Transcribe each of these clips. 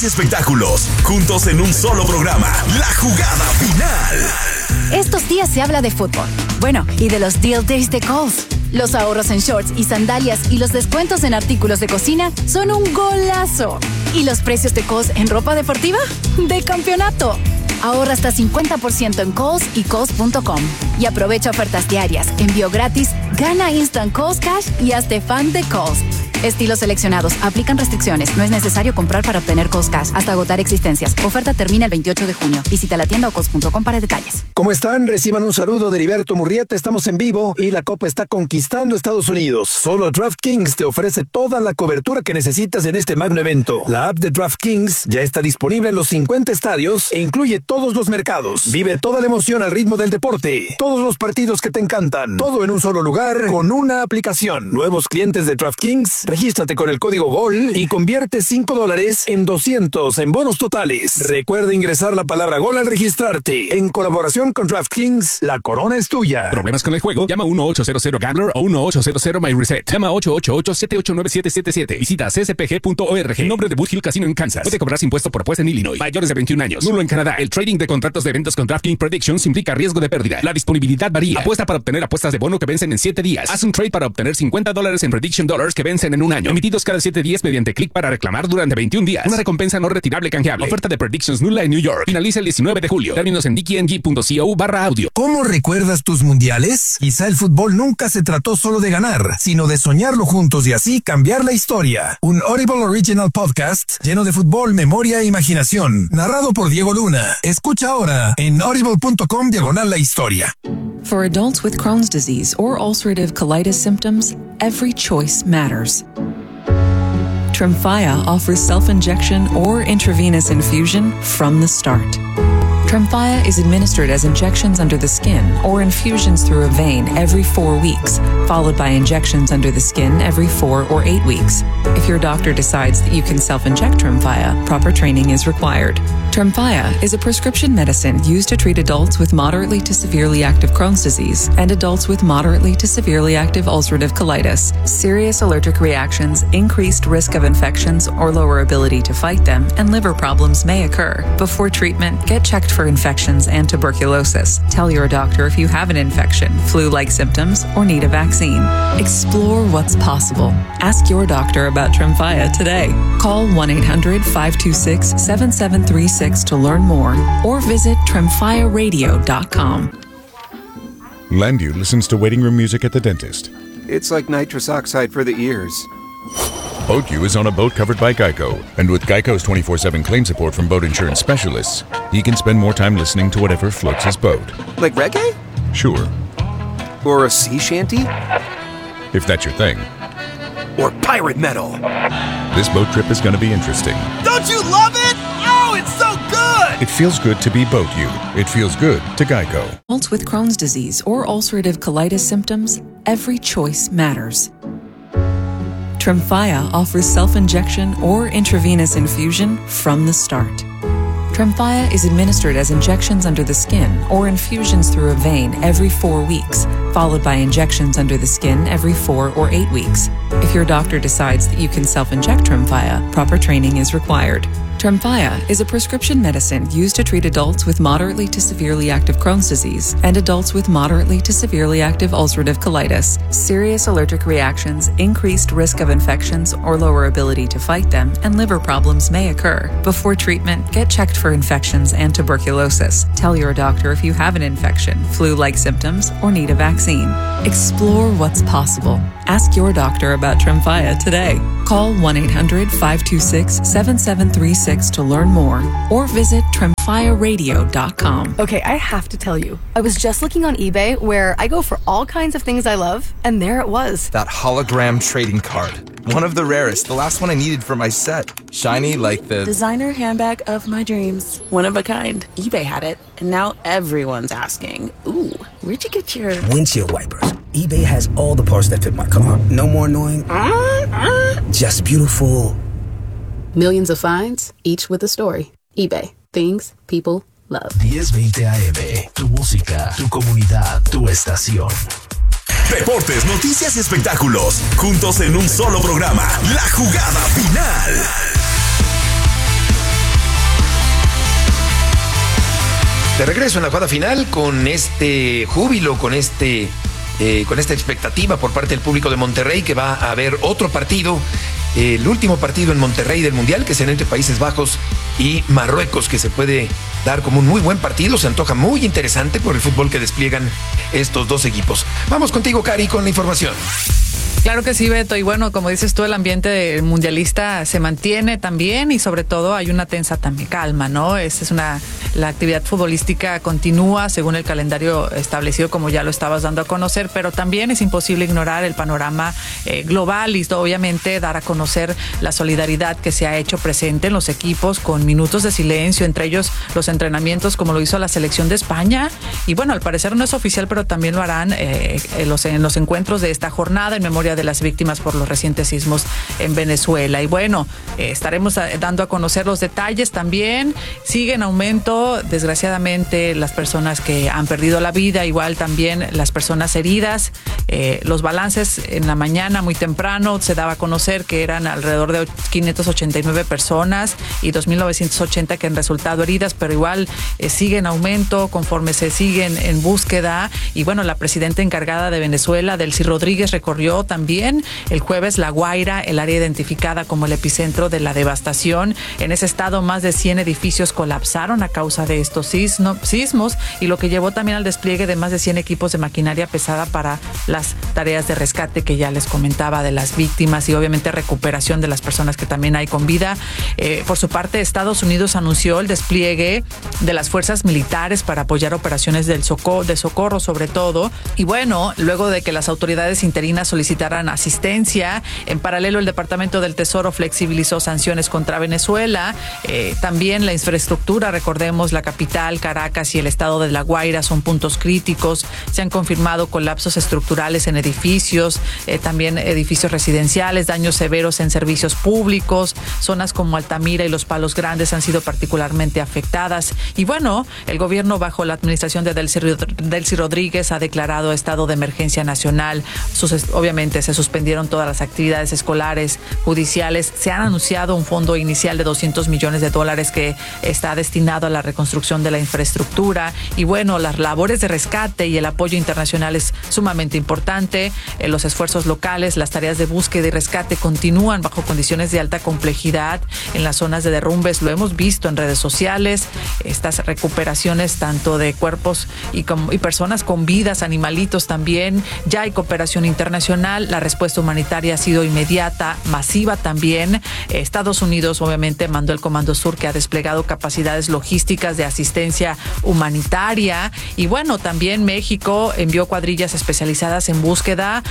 Espectáculos, juntos en un solo programa. La jugada final. Estos días se habla de fútbol. Bueno, y de los Deal Days de Kohl's. Los ahorros en shorts y sandalias y los descuentos en artículos de cocina son un golazo. ¿Y los precios de Kohl's en ropa deportiva? ¡De campeonato! Ahorra hasta 50% en Kohl's y Kohl's.com. Y aprovecha ofertas diarias, envío gratis, gana Instant Kohl's Cash y hazte fan de Kohl's. Estilos seleccionados. Aplican restricciones. No es necesario comprar para obtener Kohl's Cash hasta agotar existencias. Oferta termina el 28 de junio. Visita la tienda o Kohl's.com para detalles. ¿Cómo están? Reciban un saludo de Heriberto Murrieta. Estamos en vivo y la Copa está conquistando Estados Unidos. Solo DraftKings te ofrece toda la cobertura que necesitas en este magno evento. La app de DraftKings ya está disponible en los 50 estadios e incluye todos los mercados. Vive toda la emoción al ritmo del deporte. Todos los partidos que te encantan. Todo en un solo lugar con una aplicación. Nuevos clientes de DraftKings, regístrate con el código GOL y convierte $5 en 200 en bonos totales. Recuerda ingresar la palabra GOL al registrarte. En colaboración con DraftKings, la corona es tuya. ¿Problemas con el juego? Llama 1-800-GAMBLER o 1-800-MyReset. Llama 888-789-777. Visita cspg.org. Nombre de Boot Hill Casino en Kansas. Puede cobrarse impuesto por juez en Illinois. Mayores de 21 años. Nulo en Canadá. El trading de contratos de eventos con DraftKings Predictions implica riesgo de pérdida. La disponibilidad varía. Apuesta para obtener apuestas de bono que vencen en 7 días. Haz un trade para obtener $50 en Prediction Dollars que vencen en un año. Emitidos cada 7 días mediante clic para reclamar durante 21 días. Una recompensa no retirable canjeable. Oferta de Predictions nula en New York. Finaliza el 19 de julio. Términos en dkng.co/audio. ¿Cómo recuerdas tus mundiales? Quizá el fútbol nunca se trató solo de ganar, sino de soñarlo juntos y así cambiar la historia. Un Audible Original Podcast lleno de fútbol, memoria e imaginación. Narrado por Diego Luna. Escucha ahora en audible.com/la historia. For adults with Crohn's disease or ulcerative colitis symptoms, every choice matters. Tremfya offers self-injection or intravenous infusion from the start. Tremfya is administered as injections under the skin or infusions through a vein every 4 weeks, followed by injections under the skin every 4 or 8 weeks. If your doctor decides that you can self-inject Tremfya, proper training is required. Tremfya is a prescription medicine used to treat adults with moderately to severely active Crohn's disease and adults with moderately to severely active ulcerative colitis. Serious allergic reactions, increased risk of infections or lower ability to fight them, and liver problems may occur. Before treatment, get checked for infections and tuberculosis. Tell your doctor if you have an infection, flu-like symptoms, or need a vaccine. Explore what's possible. Ask your doctor about Tremfya today. Call 1-800-526-7736 to learn more or visit tremfyaradio.com. Landu listens to waiting room music at the dentist. It's like nitrous oxide for the ears. BoatU is on a boat covered by Geico, and with Geico's 24/7 claim support from boat insurance specialists, he can spend more time listening to whatever floats his boat. Like reggae? Sure, Or a sea shanty? if that's your thing. Or pirate metal? This boat trip is going to be interesting. Don't you love it? Oh, it's so good! It feels good to be BoatU. It feels good to Geico. Adults with Crohn's disease or ulcerative colitis symptoms, every choice matters. Tremfya offers self-injection or intravenous infusion from the start. Tremfya is administered as injections under the skin or infusions through a vein every 4 weeks, followed by injections under the skin every 4 or 8 weeks. If your doctor decides that you can self-inject Tremfya, proper training is required. Tremfya is a prescription medicine used to treat adults with moderately to severely active Crohn's disease and adults with moderately to severely active ulcerative colitis. Serious allergic reactions, increased risk of infections or lower ability to fight them, and liver problems may occur. Before treatment, get checked for infections and tuberculosis. Tell your doctor if you have an infection, flu-like symptoms, or need a vaccine. Explore what's possible. Ask your doctor about Tremfya today. Call 1-800-526-7736 to learn more or visit tremfyaradio.com. Okay, I have to tell you, I was just looking on eBay where I go for all kinds of things I love, and there it was. That hologram trading card. One of the rarest. The last one I needed for my set. Shiny like the designer handbag of my dreams. One of a kind. eBay had it, and now everyone's asking, ooh, where'd you get your windshield wipers? eBay has all the parts that fit my car. No more annoying. Just beautiful. Millions of finds, each with a story. eBay. Things people love. 1020 AM. Tu música, tu comunidad, tu estación. Deportes, noticias y espectáculos. Juntos en un solo programa. La jugada final. De regreso en la jugada final con este júbilo, con esta expectativa por parte del público de Monterrey, que va a haber otro partido, el último partido en Monterrey del Mundial, que será entre Países Bajos y Marruecos, que se puede dar como un muy buen partido. Se antoja muy interesante por el fútbol que despliegan estos dos equipos. Vamos contigo, Cari, con la información. Claro que sí, Beto. Y bueno, como dices tú, el ambiente mundialista se mantiene también y sobre todo hay una tensa también calma, ¿no? La actividad futbolística continúa según el calendario establecido, como ya lo estabas dando a conocer, pero también es imposible ignorar el panorama global y obviamente dar a conocer la solidaridad que se ha hecho presente en los equipos con minutos de silencio, entre ellos los entrenamientos como lo hizo la selección de España. Y bueno, al parecer no es oficial, pero también lo harán en los encuentros de esta jornada en memoria de las víctimas por los recientes sismos en Venezuela. Y bueno, estaremos dando a conocer los detalles también. Sigue en aumento, desgraciadamente, las personas que han perdido la vida, igual también las personas heridas. Los balances en la mañana, muy temprano, se daba a conocer que eran alrededor de 589 personas y 2.980 que han resultado heridas, pero igual sigue en aumento conforme se siguen en búsqueda. Y bueno, la presidenta encargada de Venezuela, Delcy Rodríguez, recorrió también el jueves La Guaira, el área identificada como el epicentro de la devastación. En ese estado, más de 100 edificios colapsaron a causa de estos sismos, y lo que llevó también al despliegue de más de 100 equipos de maquinaria pesada para las tareas de rescate que ya les comentaba de las víctimas y obviamente recuperación de las personas que también hay con vida. Por su parte, Estados Unidos anunció el despliegue de las fuerzas militares para apoyar operaciones de socorro sobre todo. Y bueno, luego de que las autoridades interinas solicitaran asistencia, en paralelo el Departamento del Tesoro flexibilizó sanciones contra Venezuela. También la infraestructura, recordemos, la capital, Caracas, y el estado de La Guaira son puntos críticos. Se han confirmado colapsos estructurales en edificios, también edificios residenciales, daños severos en servicios públicos. Zonas como Altamira y Los Palos Grandes han sido particularmente afectadas. Y bueno, el gobierno bajo la administración de Delcy Rodríguez ha declarado estado de emergencia nacional. Obviamente se suspendieron todas las actividades escolares, judiciales. Se han anunciado un fondo inicial de $200 millones que está destinado a la reconstrucción de la infraestructura. Y bueno, las labores de rescate y el apoyo internacional es sumamente importante. Los esfuerzos locales, las tareas de búsqueda y rescate continúan bajo condiciones de alta complejidad en las zonas de derrumbes. Lo hemos visto en redes sociales. Estas recuperaciones tanto de cuerpos y personas con vidas, animalitos también. Ya hay cooperación internacional. La respuesta humanitaria ha sido inmediata, masiva también. Estados Unidos obviamente mandó el Comando Sur, que ha desplegado capacidades logísticas de asistencia humanitaria. Y bueno, también México envió cuadrillas especializadas en búsqueda.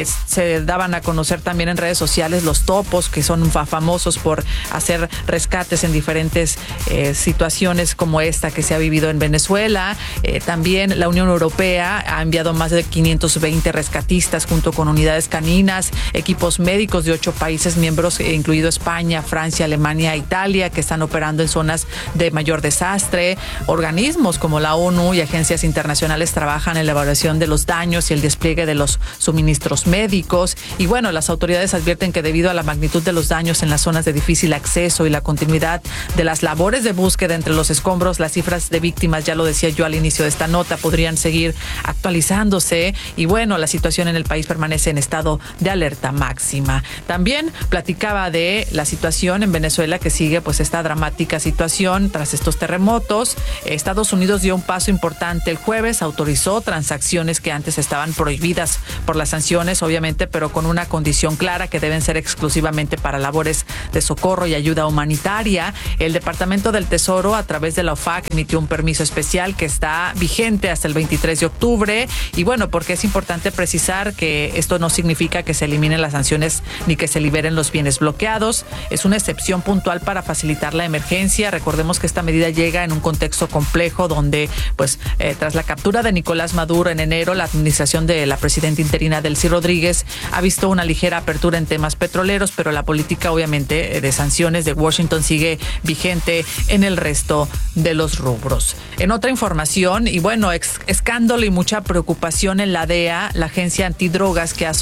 Se daban a conocer también en redes sociales los topos, que son famosos por hacer rescates en diferentes situaciones como esta que se ha vivido en Venezuela. También la Unión Europea ha enviado más de 520 rescatistas junto con unidades caninas, equipos médicos de 8 países miembros, incluido España, Francia, Alemania e Italia, que están operando en zonas de mayor desastre. Organismos como la ONU y agencias internacionales trabajan en la evaluación de los daños y el despliegue de los suministros médicos. Y bueno, las autoridades advierten que debido a la magnitud de los daños en las zonas de difícil acceso y la continuidad de las labores de búsqueda entre los escombros, las cifras de víctimas, ya lo decía yo al inicio de esta nota, podrían seguir actualizándose. Y bueno, la situación en el país permanece en estado de alerta máxima. También platicaba de la situación en Venezuela, que sigue pues esta dramática situación tras estos terremotos. Estados Unidos dio un paso importante el jueves, autorizó transacciones que antes estaban prohibidas por las sanciones, obviamente, pero con una condición clara, que deben ser exclusivamente para labores de socorro y ayuda humanitaria. El Departamento del Tesoro, a través de la OFAC, emitió un permiso especial que está vigente hasta el 23 de octubre. Y bueno, porque es importante precisar que esto no significa que se eliminen las sanciones ni que se liberen los bienes bloqueados. Es una excepción puntual para facilitar la emergencia. Recordemos que esta medida llega en un contexto complejo donde, pues, tras la captura de Nicolás Maduro en enero, la administración de la presidenta interina Delcy Rodríguez ha visto una ligera apertura en temas petroleros, pero la política, obviamente, de sanciones de Washington sigue vigente en el resto de los rubros. En otra información, y bueno, escándalo y mucha preocupación en la DEA, la agencia antidrogas, que ha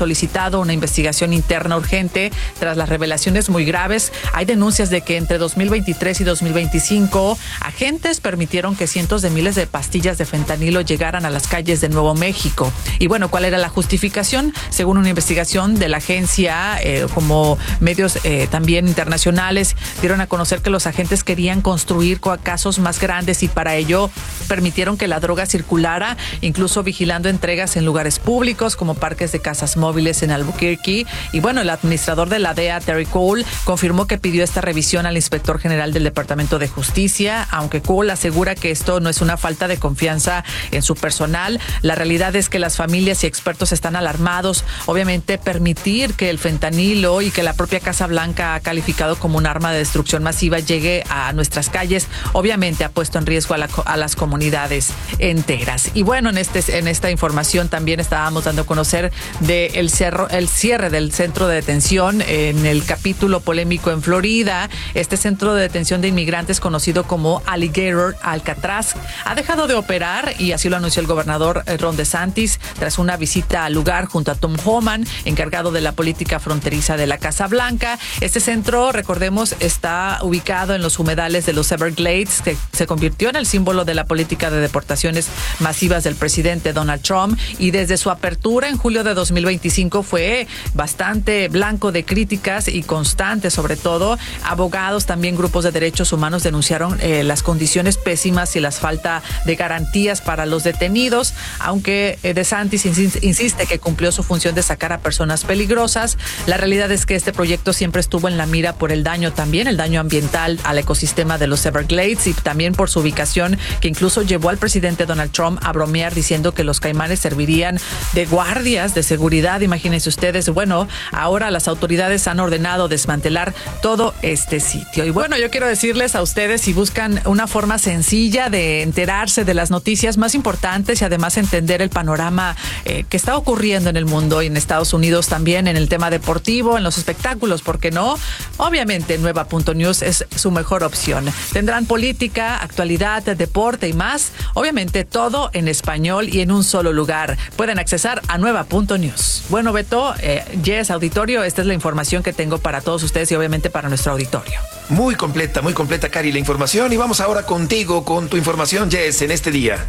solicitado una investigación interna urgente tras las revelaciones muy graves. Hay denuncias de que entre 2023 y 2025 agentes permitieron que cientos de miles de pastillas de fentanilo llegaran a las calles de Nuevo México. Y bueno, ¿cuál era la justificación? Según una investigación de la agencia, como medios también internacionales dieron a conocer que los agentes querían construir casos más grandes y para ello permitieron que la droga circulara, incluso vigilando entregas en lugares públicos como parques de casas móviles en Albuquerque. Y bueno, el administrador de la DEA, Terry Cole, confirmó que pidió esta revisión al inspector general del Departamento de Justicia, aunque Cole asegura que esto no es una falta de confianza en su personal. La realidad es que las familias y expertos están alarmados. Obviamente, permitir que el fentanilo y que la propia Casa Blanca ha calificado como un arma de destrucción masiva llegue a nuestras calles, obviamente ha puesto en riesgo a las comunidades enteras. Y bueno, en esta información también estábamos dando a conocer el cierre del centro de detención en el capítulo polémico en Florida. Este centro de detención de inmigrantes, conocido como Alligator Alcatraz, ha dejado de operar y así lo anunció el gobernador Ron DeSantis tras una visita al lugar junto a Tom Homan, encargado de la política fronteriza de la Casa Blanca. Este centro, recordemos, está ubicado en los humedales de los Everglades, que se convirtió en el símbolo de la política de deportaciones masivas del presidente Donald Trump, y desde su apertura en julio de 2025 fue bastante blanco de críticas y constantes. Sobre todo abogados, también grupos de derechos humanos denunciaron las condiciones pésimas y la falta de garantías para los detenidos, aunque DeSantis insiste que cumplió su función de sacar a personas peligrosas. La realidad es que este proyecto siempre estuvo en la mira por el daño ambiental al ecosistema de los Everglades y también por su ubicación, que incluso llevó al presidente Donald Trump a bromear diciendo que los caimanes servirían de guardias de seguridad. Imagínense ustedes. Bueno, ahora las autoridades han ordenado desmantelar todo este sitio. Y bueno, yo quiero decirles a ustedes, si buscan una forma sencilla de enterarse de las noticias más importantes y además entender el panorama que está ocurriendo en el mundo y en Estados Unidos también, en el tema deportivo, en los espectáculos, ¿por qué no? Obviamente Nueva.News es su mejor opción. Tendrán política, actualidad, deporte y más. Obviamente todo en español y en un solo lugar. Pueden accesar a Nueva.News. Bueno, Beto, Jess, auditorio, esta es la información que tengo para todos ustedes y obviamente para nuestro auditorio. Muy completa, Cari, la información. Y vamos ahora contigo, con tu información, Jess, en este día.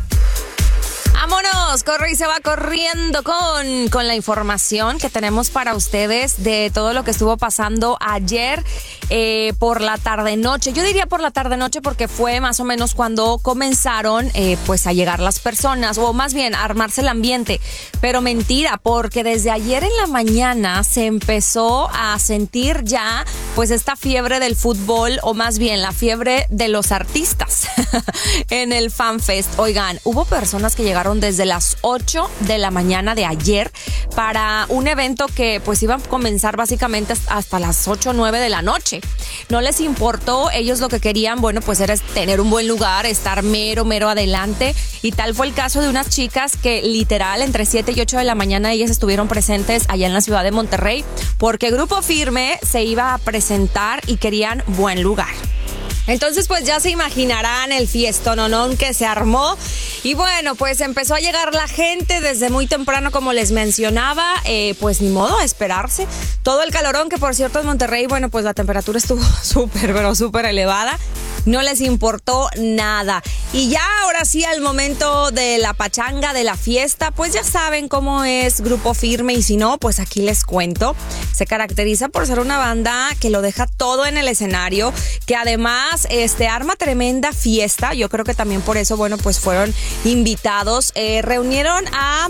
Vámonos, corre y se va corriendo con la información que tenemos para ustedes de todo lo que estuvo pasando ayer por la tarde-noche. Yo diría por la tarde-noche porque fue más o menos cuando comenzaron pues a llegar las personas, o más bien a armarse el ambiente. Pero mentira, porque desde ayer en la mañana se empezó a sentir ya pues esta fiebre del fútbol, o más bien la fiebre de los artistas en el FanFest. Oigan, hubo personas que llegaron desde las 8 de la mañana de ayer para un evento que pues iba a comenzar básicamente hasta las 8 o 9 de la noche. No les importó, ellos lo que querían, bueno, pues era tener un buen lugar, estar mero adelante, y tal fue el caso de unas chicas que literal entre 7 y 8 de la mañana ellas estuvieron presentes allá en la ciudad de Monterrey, porque Grupo Firme se iba a presentar y querían buen lugar. Entonces pues ya se imaginarán el fiestononón que se armó. Y bueno, pues empezó a llegar la gente desde muy temprano, como les mencionaba. Pues ni modo, a esperarse. Todo el calorón, que por cierto en Monterrey, bueno, pues la temperatura estuvo súper elevada. No les importó nada. Y ya ahora sí, al momento de la pachanga, de la fiesta, pues ya saben cómo es Grupo Firme, y si no, pues aquí les cuento. Se caracteriza por ser una banda que lo deja todo en el escenario, que además arma tremenda fiesta. Yo creo que también por eso, bueno, pues fueron invitados. Reunieron a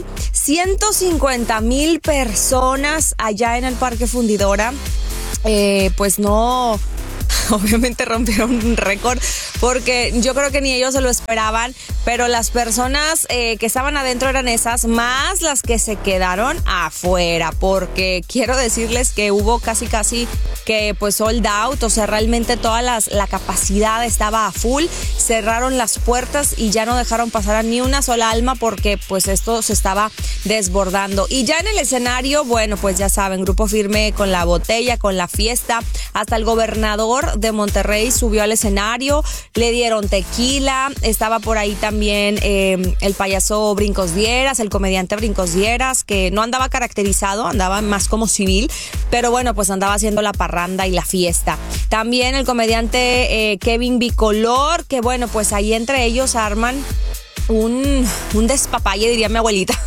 150,000 personas allá en el Parque Fundidora. Pues no... Obviamente rompieron un récord, porque yo creo que ni ellos se lo esperaban, pero las personas que estaban adentro eran esas, más las que se quedaron afuera, porque quiero decirles que hubo casi que pues sold out, o sea, realmente toda la capacidad estaba a full. Cerraron las puertas y ya no dejaron pasar a ni una sola alma, porque pues esto se estaba desbordando. Y ya en el escenario, bueno, pues ya saben, Grupo Firme con la botella, con la fiesta, hasta el gobernador de Monterrey subió al escenario, le dieron tequila, estaba por ahí también el payaso Brincos Dieras, el comediante Brincos Dieras, que no andaba caracterizado, andaba más como civil, pero bueno, pues andaba haciendo la parranda y la fiesta. También el comediante Kevin Bicolor, que bueno, pues ahí entre ellos arman un despapalle, diría mi abuelita,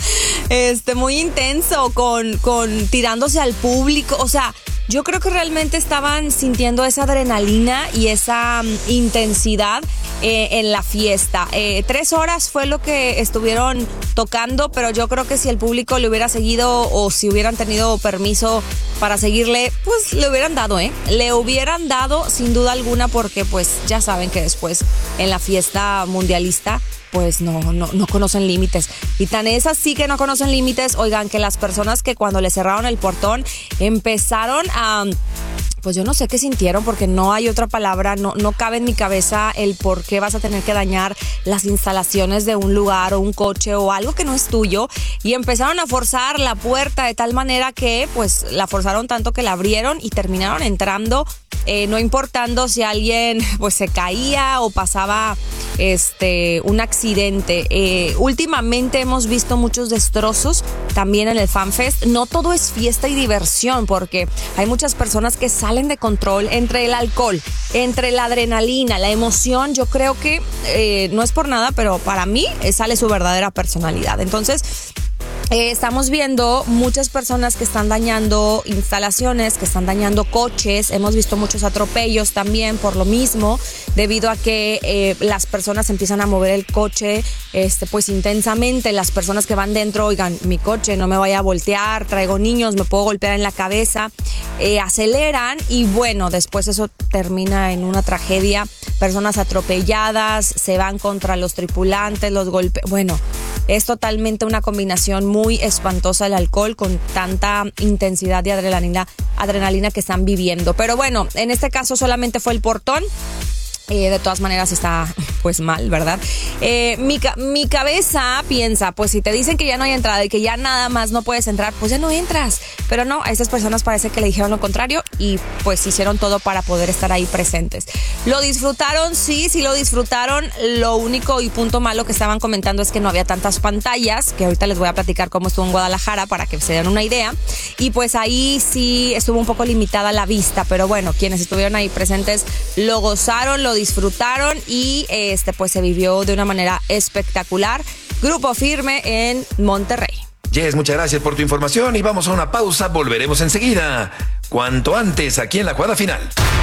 muy intenso, con tirándose al público. O sea, yo creo que realmente estaban sintiendo esa adrenalina y esa intensidad en la fiesta. 3 horas fue lo que estuvieron tocando, pero yo creo que si el público le hubiera seguido o si hubieran tenido permiso para seguirle, pues le hubieran dado, le hubieran dado sin duda alguna, porque pues ya saben que después en la fiesta mundialista pues no conocen límites. Y tan es así que no conocen límites, oigan, que las personas que cuando le cerraron el portón empezaron a... Pues yo no sé qué sintieron, porque no hay otra palabra, no cabe en mi cabeza el por qué vas a tener que dañar las instalaciones de un lugar o un coche o algo que no es tuyo, y empezaron a forzar la puerta de tal manera que pues la forzaron tanto que la abrieron y terminaron entrando, no importando si alguien pues se caía o pasaba un accidente. Últimamente hemos visto muchos destrozos también en el FanFest. No todo es fiesta y diversión, porque hay muchas personas que salen de control entre el alcohol, entre la adrenalina, la emoción. Yo creo que no es por nada, pero para mí sale su verdadera personalidad. Entonces estamos viendo muchas personas que están dañando instalaciones, que están dañando coches. Hemos visto muchos atropellos también por lo mismo, debido a que las personas empiezan a mover el coche pues intensamente. Las personas que van dentro, oigan, mi coche no me vaya a voltear, traigo niños, me puedo golpear en la cabeza, aceleran y bueno, después eso termina en una tragedia. Personas atropelladas, se van contra los tripulantes, los golpes. Bueno, es totalmente una combinación muy espantosa el alcohol con tanta intensidad de adrenalina que están viviendo. Pero bueno, en este caso solamente fue el portón. De todas maneras está pues mal, ¿verdad? Mi cabeza piensa, pues si te dicen que ya no hay entrada y que ya nada más no puedes entrar, pues ya no entras. Pero no, a estas personas parece que le dijeron lo contrario y pues hicieron todo para poder estar ahí presentes. ¿Lo disfrutaron? Sí lo disfrutaron. Lo único y punto malo que estaban comentando es que no había tantas pantallas, que ahorita les voy a platicar cómo estuvo en Guadalajara para que se den una idea. Y pues ahí sí estuvo un poco limitada la vista, pero bueno, quienes estuvieron ahí presentes lo gozaron, lo disfrutaron y pues se vivió de una manera espectacular. Grupo Firme en Monterrey. Jess, muchas gracias por tu información y vamos a una pausa. Volveremos enseguida, cuanto antes, aquí en La Jugada Final.